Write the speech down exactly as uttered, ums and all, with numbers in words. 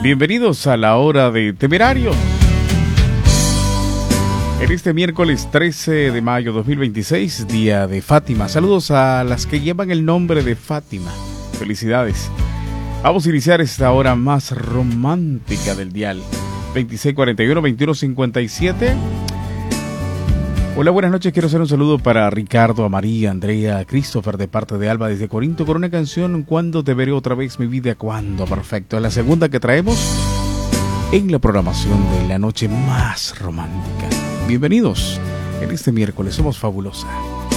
Bienvenidos a la hora de Temerario. En este miércoles trece de mayo de dos mil veintiséis, día de Fátima. Saludos a las que llevan el nombre de Fátima. Felicidades. Vamos a iniciar esta hora más romántica del dial. veintiséis cuarenta y uno, veintiuno cincuenta y siete. Hola, buenas noches. Quiero hacer un saludo para Ricardo, a María, Andrea, a Christopher de parte de Alba desde Corinto con una canción ¿Cuándo te veré otra vez mi vida? ¿Cuándo? Perfecto. Es la segunda que traemos en la programación de la noche más romántica. Bienvenidos. En este miércoles somos Fabulosa.